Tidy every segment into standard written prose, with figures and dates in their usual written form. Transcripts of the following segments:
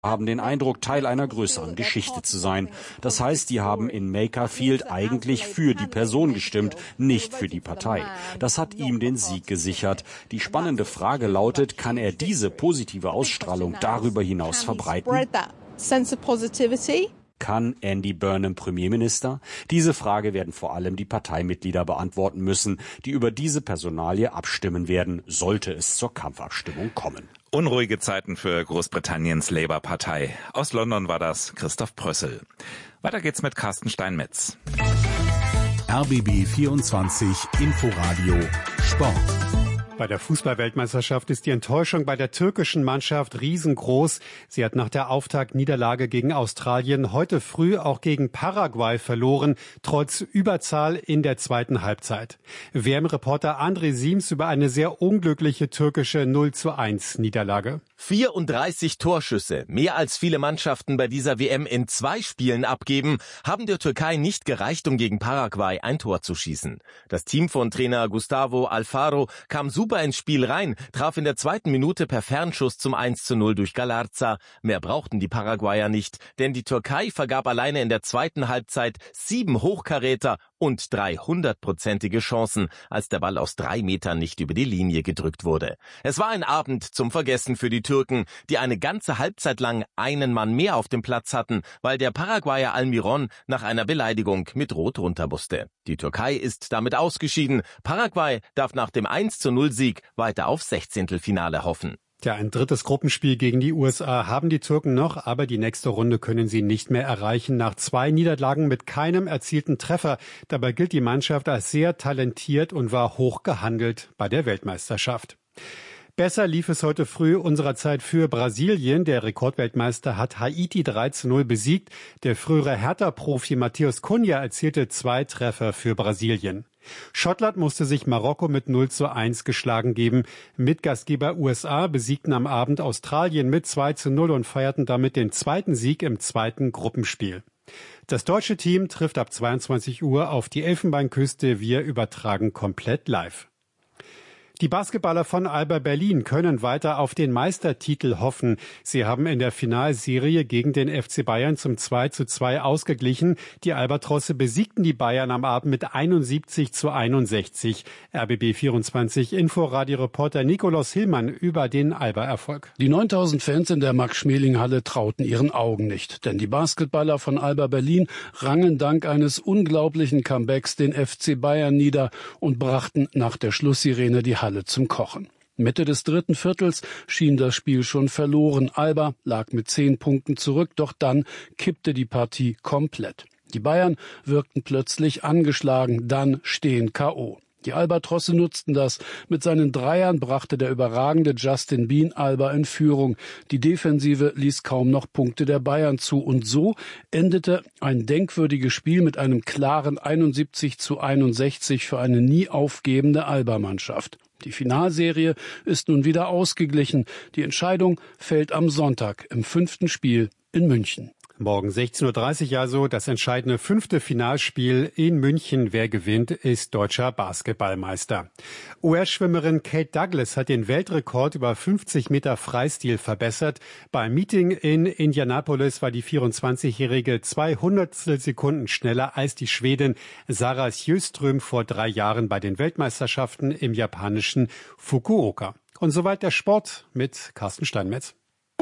haben den Eindruck, Teil einer größeren Geschichte zu sein. Das heißt, die haben in Makerfield eigentlich für die Person gestimmt, nicht für die Partei. Das hat ihm den Sieg gesichert. Die spannende Frage lautet, kann er diese positive Ausstrahlung darüber hinaus verbreiten? Kann Andy Burnham Premierminister? Diese Frage werden vor allem die Parteimitglieder beantworten müssen, die über diese Personalie abstimmen werden, sollte es zur Kampfabstimmung kommen. Unruhige Zeiten für Großbritanniens Labour-Partei. Aus London war das Christoph Prössel. Weiter geht's mit Carsten Steinmetz. RBB 24 Inforadio Sport. Bei der Fußball-Weltmeisterschaft ist die Enttäuschung bei der türkischen Mannschaft riesengroß. Sie hat nach der Auftaktniederlage gegen Australien heute früh auch gegen Paraguay verloren, trotz Überzahl in der zweiten Halbzeit. WM-Reporter André Siems über eine sehr unglückliche türkische 0:1 Niederlage. 34 Torschüsse, mehr als viele Mannschaften bei dieser WM in 2 Spielen abgeben, haben der Türkei nicht gereicht, um gegen Paraguay ein Tor zu schießen. Das Team von Trainer Gustavo Alfaro kam super ins Spiel rein, traf in der 2. Minute per Fernschuss zum 1:0 durch Galarza. Mehr brauchten die Paraguayer nicht, denn die Türkei vergab alleine in der zweiten Halbzeit 7 Hochkaräter und 300-prozentige Chancen, als der Ball aus 3 Metern nicht über die Linie gedrückt wurde. Es war ein Abend zum Vergessen für die Türken, die eine ganze Halbzeit lang einen Mann mehr auf dem Platz hatten, weil der Paraguayer Almiron nach einer Beleidigung mit Rot runter musste. Die Türkei ist damit ausgeschieden. Paraguay darf nach dem 1:0-Sieg weiter auf 16. Hoffen. Ja, ein drittes Gruppenspiel gegen die USA haben die Türken noch, aber die nächste Runde können sie nicht mehr erreichen. Nach 2 Niederlagen mit keinem erzielten Treffer. Dabei gilt die Mannschaft als sehr talentiert und war hoch gehandelt bei der Weltmeisterschaft. Besser lief es heute früh unserer Zeit für Brasilien. Der Rekordweltmeister hat Haiti 3:0 besiegt. Der frühere Hertha-Profi Matheus Cunha erzielte 2 Treffer für Brasilien. Schottland musste sich Marokko mit 0:1 geschlagen geben. Mitgastgeber USA besiegten am Abend Australien mit 2:0 und feierten damit den zweiten Sieg im zweiten Gruppenspiel. Das deutsche Team trifft ab 22 Uhr auf die Elfenbeinküste. Wir übertragen komplett live. Die Basketballer von Alba Berlin können weiter auf den Meistertitel hoffen. Sie haben in der Finalserie gegen den FC Bayern zum 2:2 ausgeglichen. Die Albatrosse besiegten die Bayern am Abend mit 71:61. RBB 24 Inforadio-Reporter Nikolaus Hillmann über den Alba-Erfolg. Die 9000 Fans in der Max-Schmeling-Halle trauten ihren Augen nicht. Denn die Basketballer von Alba Berlin rangen dank eines unglaublichen Comebacks den FC Bayern nieder und brachten nach der Schlusssirene die Halle zum Kochen. Mitte des dritten Viertels schien das Spiel schon verloren. Alba lag mit 10 Punkten zurück, doch dann kippte die Partie komplett. Die Bayern wirkten plötzlich angeschlagen, dann stehen K.O. Die Albatrosse nutzten das. Mit seinen Dreiern brachte der überragende Justin Bean Alba in Führung. Die Defensive ließ kaum noch Punkte der Bayern zu. Und so endete ein denkwürdiges Spiel mit einem klaren 71:61 für eine nie aufgebende Alba-Mannschaft. Die Finalserie ist nun wieder ausgeglichen. Die Entscheidung fällt am Sonntag im 5. Spiel in München. Morgen 16:30 Uhr also das entscheidende 5. Finalspiel in München. Wer gewinnt, ist deutscher Basketballmeister. US-Schwimmerin Kate Douglas hat den Weltrekord über 50 Meter Freistil verbessert. Beim Meeting in Indianapolis war die 24-Jährige 200 Sekunden schneller als die Schwedin Sara Sjöström vor 3 Jahren bei den Weltmeisterschaften im japanischen Fukuoka. Und soweit der Sport mit Carsten Steinmetz.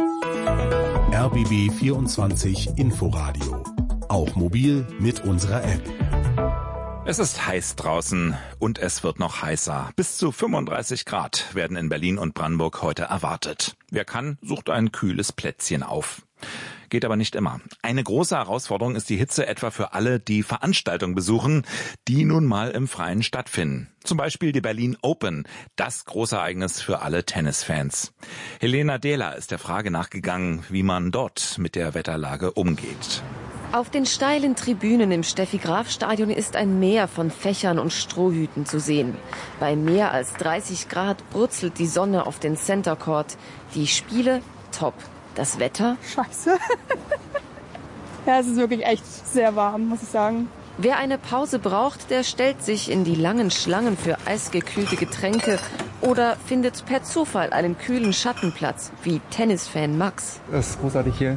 RBB 24 Inforadio. Auch mobil mit unserer App. Es ist heiß draußen und es wird noch heißer. Bis zu 35 Grad werden in Berlin und Brandenburg heute erwartet. Wer kann, sucht ein kühles Plätzchen auf. Geht aber nicht immer. Eine große Herausforderung ist die Hitze etwa für alle, die Veranstaltungen besuchen, die nun mal im Freien stattfinden. Zum Beispiel die Berlin Open, das große Ereignis für alle Tennisfans. Helena Dehler ist der Frage nachgegangen, wie man dort mit der Wetterlage umgeht. Auf den steilen Tribünen im Steffi-Graf-Stadion ist ein Meer von Fächern und Strohhüten zu sehen. Bei mehr als 30 Grad brutzelt die Sonne auf den Center Court. Die Spiele top. Das Wetter? Scheiße. Ja, es ist wirklich echt sehr warm, muss ich sagen. Wer eine Pause braucht, der stellt sich in die langen Schlangen für eisgekühlte Getränke Oder findet per Zufall einen kühlen Schattenplatz, wie Tennisfan Max. Das ist großartig hier.